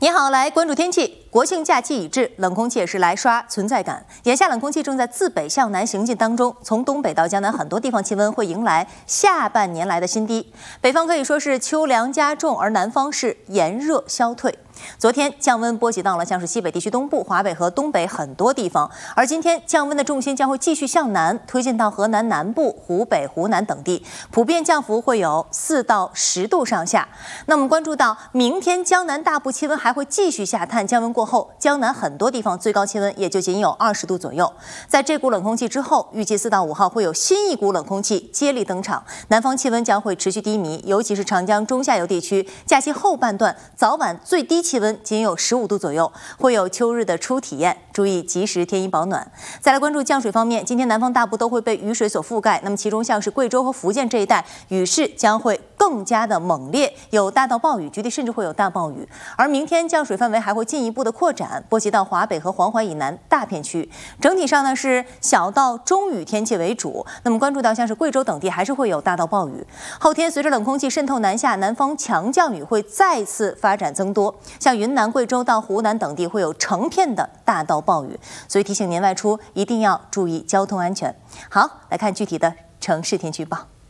你好，来关注天气。国庆假期已至，冷空气也是来刷存在感。眼下冷空气正在自北向南行进当中，从东北到江南，很多地方气温会迎来下半年来的新低。北方可以说是秋凉加重，而南方是炎热消退。昨天降温波及到了像是西北地区东部、华北和东北很多地方，而今天降温的重心将会继续向南推进到河南南部、湖北、湖南等地，普遍降幅会有4到10度上下。那我们关注到明天江南大部气温还会继续下探，降温过后，江南很多地方最高气温也就仅有20度左右。在这股冷空气之后，预计4到5号会有新一股冷空气接力登场，南方气温将会持续低迷，尤其是长江中下游地区，假期后半段早晚最低气温仅有15度左右，会有秋日的初体验，注意及时添衣保暖。再来关注降水方面，今天南方大部都会被雨水所覆盖，那么其中像是贵州和福建这一带，雨势将会更加的猛烈，有大到暴雨，局地甚至会有大暴雨。而明天降水范围还会进一步的扩展，波及到华北和黄淮以南大片区域。整体上呢是小到中雨天气为主，那么关注到像是贵州等地还是会有大到暴雨。后天随着冷空气渗透南下，南方强降雨会再次发展增多，像云南、贵州到湖南等地会有成片的大到暴雨，所以提醒您外出一定要注意交通安全。好，来看具体的城市天气预报。